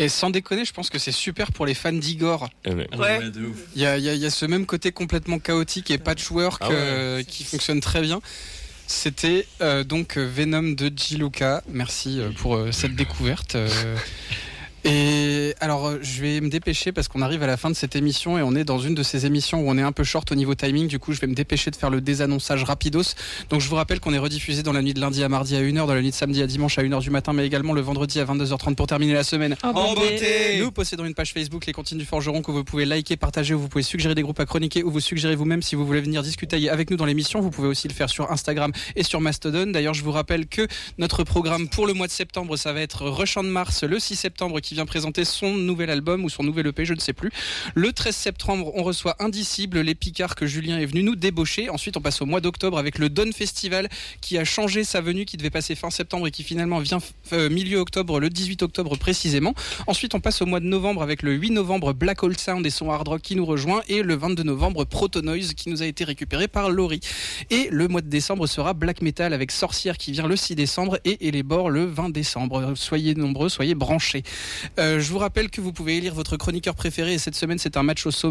Et sans déconner, je pense que c'est super pour les fans d'Igor. Ouais. De ouf. Il y a ce même côté complètement chaotique et patchwork qui fonctionne très bien. C'était donc Venom de Gianluca. Merci pour cette découverte. Et alors je vais me dépêcher parce qu'on arrive à la fin de cette émission et on est dans une de ces émissions où on est un peu short au niveau timing. Du coup je vais me dépêcher de faire le désannonçage rapidos. Donc je vous rappelle qu'on est rediffusé dans la nuit de lundi à mardi à 1h, dans la nuit de samedi à dimanche à 1h du matin, mais également le vendredi à 22h30 pour terminer la semaine En beauté. Nous possédons une page Facebook, Les Comptines du Forgeron, que vous pouvez liker, partager, où vous pouvez suggérer des groupes à chroniquer, ou vous suggérer vous-même si vous voulez venir discuter avec nous dans l'émission. Vous pouvez aussi le faire sur Instagram et sur Mastodon. D'ailleurs je vous rappelle que notre programme pour le mois de septembre, ça va être Rush on Mars le 6 septembre qui vient présenter son nouvel album ou son nouvel EP, je ne sais plus. Le 13 septembre, on reçoit Indicible, les Picards que Julien est venu nous débaucher. Ensuite, on passe au mois d'octobre avec le Dawn Festival qui a changé sa venue, qui devait passer fin septembre et qui finalement vient milieu octobre, le 18 octobre précisément. Ensuite, on passe au mois de novembre avec le 8 novembre Black Hole Sound et son hard rock qui nous rejoint, et le 22 novembre Protonoise qui nous a été récupéré par Laurie. Et le mois de décembre sera Black Metal avec Sorcière qui vient le 6 décembre et Elébor le 20 décembre. Soyez nombreux, soyez branchés. Je vous rappelle que vous pouvez élire votre chroniqueur préféré, et cette semaine c'est un match au sommet